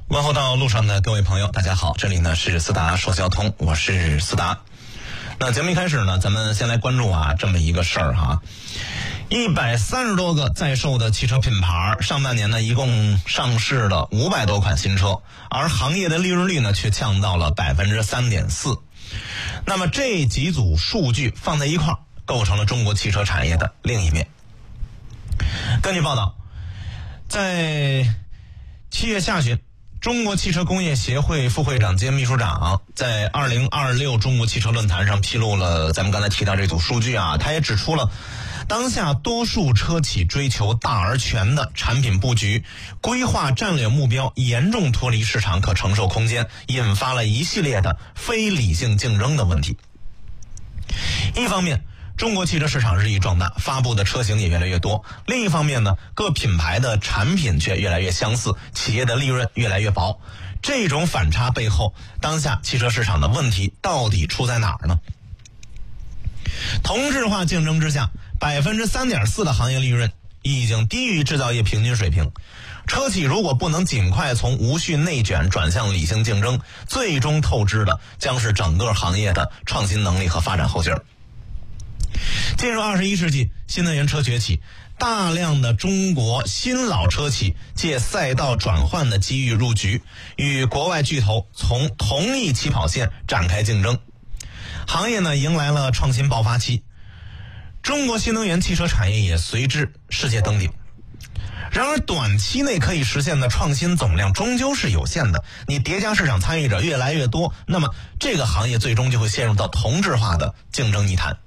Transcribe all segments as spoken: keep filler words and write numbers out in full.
问候到路上的各位朋友，大家好，这里呢是思达说交通，我是思达。那节目一开始呢，咱们先来关注啊这么一个事儿哈，一百三十多个在售的汽车品牌，上半年呢一共上市了五百多款新车，而行业的利润率呢却降到了百分之三点四。那么这几组数据放在一块儿，构成了中国汽车产业的另一面。根据报道，在七月下旬，中国汽车工业协会副会长兼秘书长在二零二六中国汽车论坛上披露了咱们刚才提到这组数据啊，他也指出了当下多数车企追求大而全的产品布局，规划战略目标严重脱离市场可承受空间，引发了一系列的非理性竞争的问题。一方面，中国汽车市场日益壮大，发布的车型也越来越多。另一方面呢，各品牌的产品却越来越相似，企业的利润越来越薄。这种反差背后，当下汽车市场的问题到底出在哪儿呢？同质化竞争之下，百分之三点四的行业利润已经低于制造业平均水平。车企如果不能尽快从无序内卷转向理性竞争，最终透支的将是整个行业的创新能力和发展后劲儿。进入二十一世纪，新能源车崛起，大量的中国新老车企借赛道转换的机遇入局，与国外巨头从同一起跑线展开竞争，行业呢迎来了创新爆发期，中国新能源汽车产业也随之世界登顶。然而短期内可以实现的创新总量终究是有限的，你叠加市场参与者越来越多，那么这个行业最终就会陷入到同质化的竞争泥潭。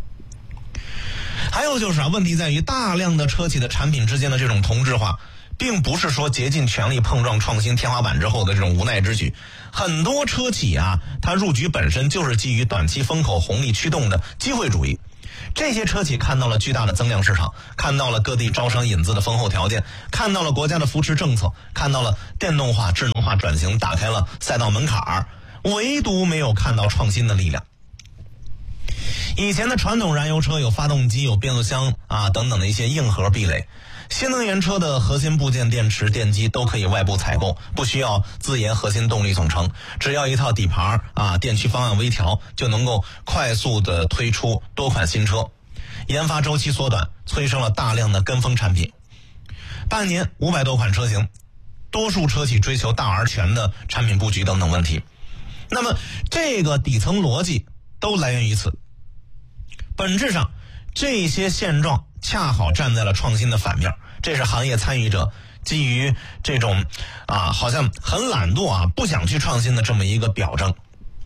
还有就是啊，问题在于大量的车企的产品之间的这种同质化，并不是说竭尽全力碰撞创新天花板之后的这种无奈之举。很多车企啊，它入局本身就是基于短期风口红利驱动的机会主义。这些车企看到了巨大的增量市场，看到了各地招商引资的丰厚条件，看到了国家的扶持政策，看到了电动化、智能化转型打开了赛道门槛，唯独没有看到创新的力量。以前的传统燃油车有发动机、有变速箱啊等等的一些硬核壁垒，新能源车的核心部件、电池、电机都可以外部采购，不需要自研核心动力总成，只要一套底盘啊、电驱方案微调，就能够快速的推出多款新车，研发周期缩短，催生了大量的跟风产品。半年五百多款车型，多数车企追求大而全的产品布局等等问题。那么这个底层逻辑都来源于此。本质上，这些现状恰好站在了创新的反面，这是行业参与者基于这种啊好像很懒惰啊不想去创新的这么一个表征。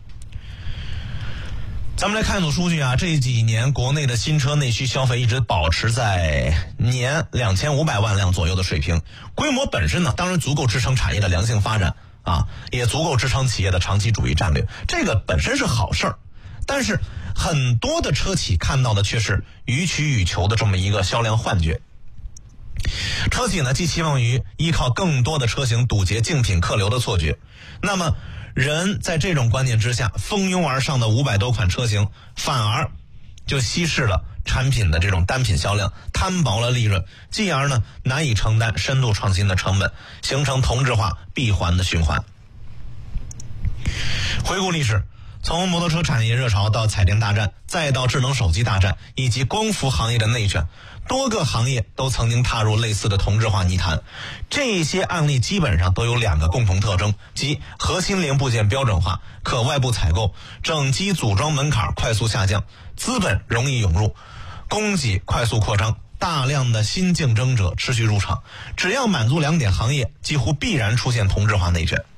咱们来看一组数据啊，这几年国内的新车内需消费一直保持在年两千五百万辆左右的水平，规模本身呢当然足够支撑产业的良性发展啊，也足够支撑企业的长期主义战略，这个本身是好事儿。但是很多的车企看到的却是予取予求的这么一个销量幻觉。车企呢寄期望于依靠更多的车型堵截竞品客流的错觉，那么人在这种观念之下蜂拥而上的五百多款车型，反而就稀释了产品的这种单品销量，摊薄了利润，继而呢难以承担深度创新的成本，形成同质化闭环的循环。回顾历史，从摩托车产业热潮到彩电大战，再到智能手机大战，以及光伏行业的内卷，多个行业都曾经踏入类似的同质化泥潭。这些案例基本上都有两个共同特征，即核心零部件标准化，可外部采购，整机组装门槛快速下降，资本容易涌入，供给快速扩张，大量的新竞争者持续入场。只要满足两点，行业几乎必然出现同质化内卷。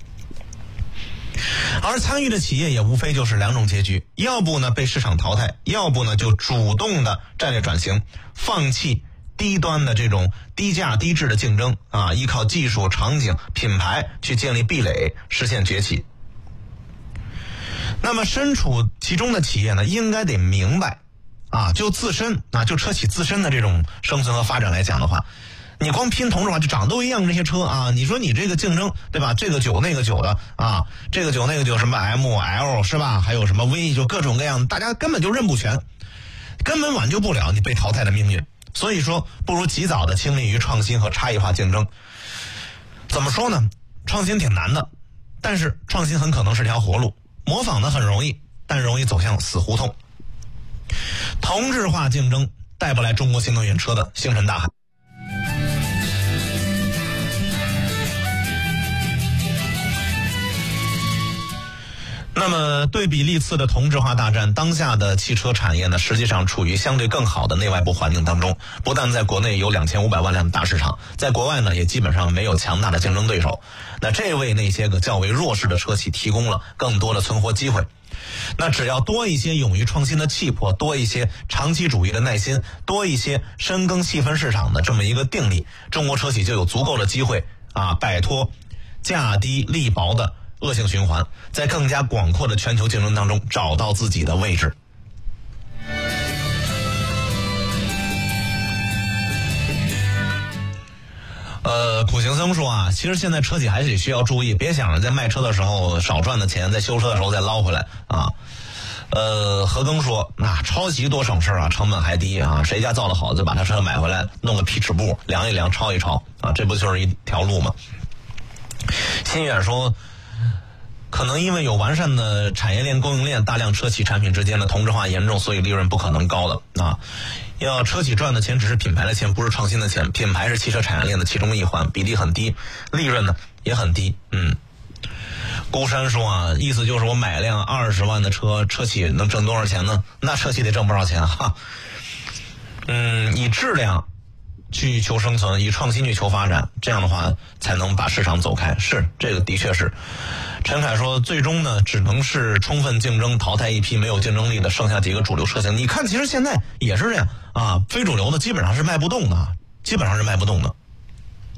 而参与的企业也无非就是两种结局，要不呢被市场淘汰，要不呢就主动的战略转型，放弃低端的这种低价低质的竞争啊，依靠技术、场景、品牌去建立壁垒，实现崛起。那么身处其中的企业呢，应该得明白啊，就自身啊，就车企自身的这种生存和发展来讲的话，你光拼同质化就长都一样，这些车啊，你说你这个竞争对吧？这个九那个九的啊，这个九那个九什么 M L 是吧？还有什么 V， 就各种各样，大家根本就认不全，根本挽救不了你被淘汰的命运。所以说，不如及早的倾力于创新和差异化竞争。怎么说呢？ 创新挺难的，但是创新很可能是条活路，模仿的很容易，但容易走向死胡同。同质化竞争带不来中国新能源车的星辰大海。那么对比历次的同质化大战，当下的汽车产业呢，实际上处于相对更好的内外部环境当中。不但在国内有两千五百万辆的大市场，在国外呢也基本上没有强大的竞争对手。那这为那些个较为弱势的车企提供了更多的存活机会。那只要多一些勇于创新的气魄，多一些长期主义的耐心，多一些深耕细分市场的这么一个定力，中国车企就有足够的机会啊，摆脱价低利薄的恶性循环，在更加广阔的全球竞争当中找到自己的位置。呃，苦行僧说啊，其实现在车企还是需要注意，别想着在卖车的时候少赚的钱，在修车的时候再捞回来啊。呃，何庚说，那抄袭多省事啊，成本还低啊，谁家造的好就把他车买回来，弄个皮尺布量一量，抄一抄啊，这不就是一条路吗？新远说，可能因为有完善的产业链供应链，大量车企产品之间的同质化严重，所以利润不可能高的啊。要车企赚的钱只是品牌的钱，不是创新的钱。品牌是汽车产业链的其中一环，比例很低，利润呢也很低。嗯，孤山说啊，意思就是我买辆二十万的车，车企能挣多少钱呢？那车企得挣不少钱哈。嗯，以质量去求生存，以创新去求发展，这样的话才能把市场走开。是，这个的确是。陈凯说，最终呢只能是充分竞争，淘汰一批没有竞争力的，剩下几个主流车型。你看，其实现在也是这样啊，非主流的基本上是卖不动的，基本上是卖不动的。